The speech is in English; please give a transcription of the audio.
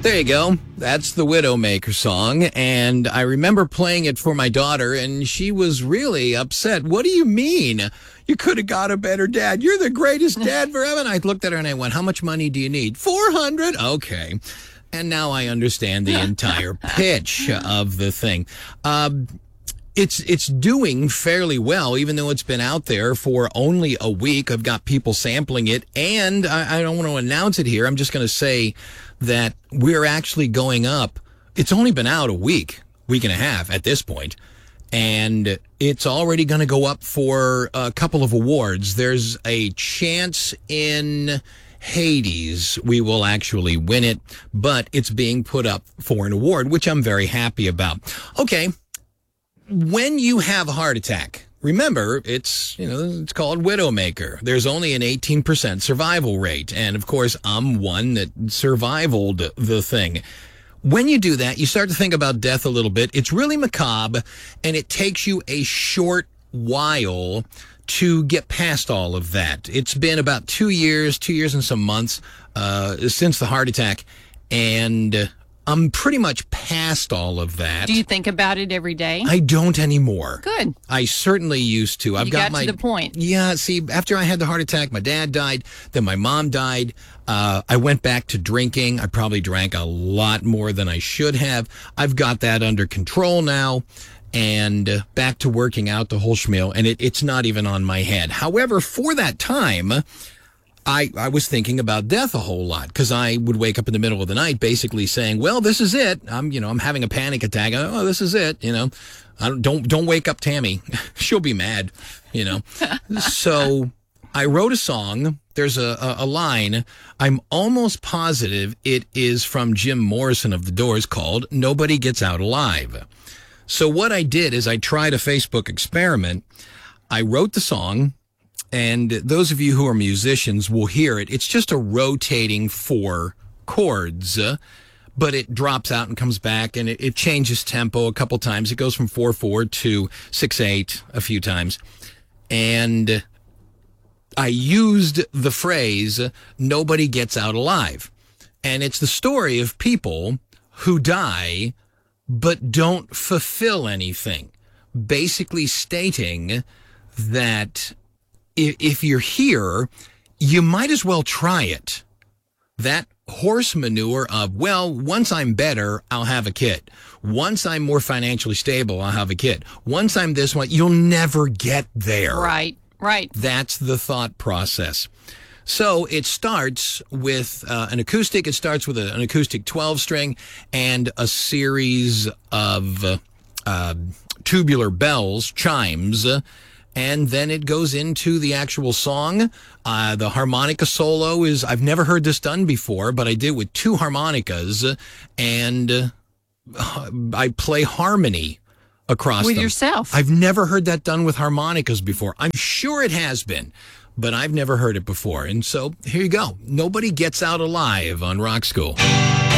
There you go. That's the Widowmaker song. And I remember playing it for my daughter, and she was really upset. What do you mean? You could have got a better dad. You're the greatest dad forever. And I looked at her and I went, how much money do you need? 400. Okay. And now I understand the entire pitch of the thing. It's doing fairly well, even though it's been out there for only a week. I've got people sampling it, and I don't want to announce it here. I'm just going to say that we're actually going up. It's only been out a week and a half at this point, and it's already going to go up for a couple of awards. There's a chance in Hades we will actually win it, but it's being put up for an award, which I'm very happy about. Okay. When you have a heart attack, remember, it's called Widowmaker. There's only an 18% survival rate. And of course, I'm one that survivaled the thing. When you do that, you start to think about death a little bit. It's really macabre, and it takes you a short while to get past all of that. It's been about 2 years and some months since the heart attack, and I'm pretty much past all of that. Do you think about it every day? I don't anymore. Good. I certainly used to. You got to the point. Yeah, see, after I had the heart attack, my dad died, then my mom died. I went back to drinking. I probably drank a lot more than I should have. I've got that under control now, and back to working out the whole schmeal, and it's not even on my head. However, for that time, I was thinking about death a whole lot, because I would wake up in the middle of the night basically saying, well, this is it. I'm having a panic attack. Oh, this is it. Don't wake up Tammy. She'll be mad, So I wrote a song. There's a line. I'm almost positive it is from Jim Morrison of The Doors, called Nobody Gets Out Alive. So what I did is I tried a Facebook experiment. I wrote the song. And those of you who are musicians will hear it. It's just a rotating 4 chords, but it drops out and comes back, and it changes tempo a couple times. It goes from 4/4 to 6/8 a few times. And I used the phrase, nobody gets out alive. And it's the story of people who die but don't fulfill anything, basically stating that if you're here, you might as well try it. That horse manure of, well, once I'm better, I'll have a kid. Once I'm more financially stable, I'll have a kid. Once I'm this one, you'll never get there. Right. That's the thought process. So it starts with an acoustic. It starts with an acoustic 12-string and a series of tubular bells, chimes, and then it goes into the actual song. The harmonica solo is, I've never heard this done before, but I did with 2 harmonicas, and I play harmony across with them. yourself. I've never heard that done with harmonicas before. I'm sure it has been, but I've never heard it before. And so here you go. Nobody Gets Out Alive on Rock School.